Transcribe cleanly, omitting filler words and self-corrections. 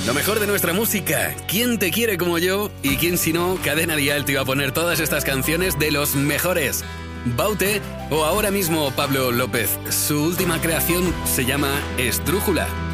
Lo mejor de nuestra música. ¿Quién te quiere como yo? Y quién si no, Cadena Dial te iba a poner todas estas canciones de los mejores. Baute o ahora mismo Pablo López. Su última creación se llama Esdrújula.